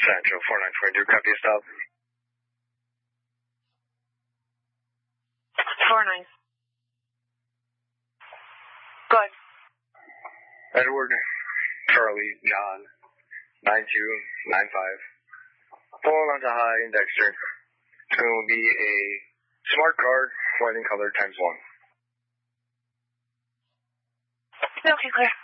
Central 4922, copy stop. 49. Go ahead. Edward, Charlie, John, 9295. Pulling onto high in Dexter. It's going to be a smart card, white in color, ×1. Okay, clear.